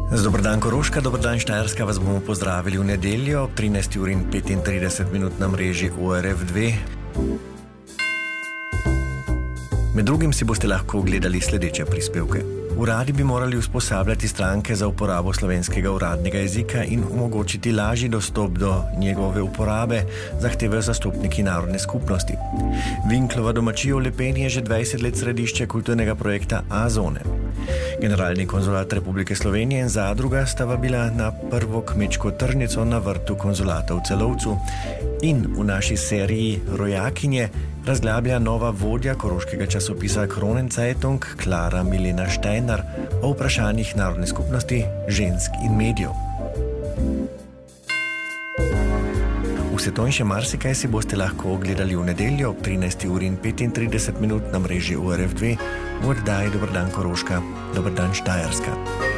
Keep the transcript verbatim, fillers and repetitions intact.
Dober dan Koroška, dober dan Štajerska, vas bomo pozdravili v nedeljo ob trinajsti uri in petintrideset minut na mreži O R F dve. Med drugim si boste lahko ogledali sledeče prispevke. Uradi bi morali usposabljati stranke za uporabo slovenskega uradnega jezika in omogočiti lažji dostop do njegove uporabe, zahtevajo zastopniki narodne skupnosti. Vinklova domačija v Lepeni je že dvajset let središče kulturnega projekta A-zone. Generalni konzulat Republike Slovenije in zadruga sta vabila na prvo kmečko tržnico na vrtu konzulata v Celovcu in v naši seriji Rojakinje razglablja nova vodja koroškega časopisa Kronenzeitung Klara Milena Steiner o vprašanjih narodne skupnosti, žensk in medijev. Vse to in še marsikaj si boste lahko ogledali v nedeljo ob trinajsti uri in petintrideset minut na mreži O R F dve v oddaji Dober dan Koroška, dober dan Štajerska.